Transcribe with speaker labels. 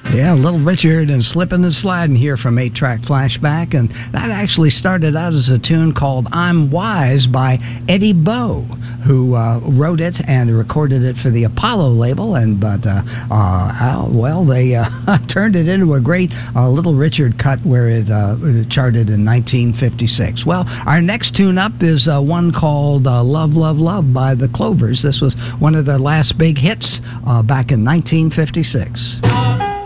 Speaker 1: Yeah, Little Richard and Slippin' and Slidin' here from 8-Track Flashback, and that actually started out as a tune called I'm Wise by Eddie Bo, who wrote it and recorded it for the Apollo label, but they turned it into a great Little Richard cut where it charted in 1956. Well, our next tune up is one called Love, Love, Love by the Clovers. This was one of their last big hits back in 1956.